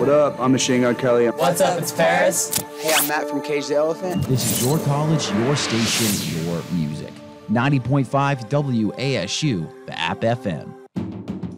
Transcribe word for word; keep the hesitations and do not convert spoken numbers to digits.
up? I'm Machine Gun Kelly. What's up? It's Paris. Hey, I'm Matt from Cage the Elephant. This is your college, your station, your music. ninety point five W A S U, the App F M.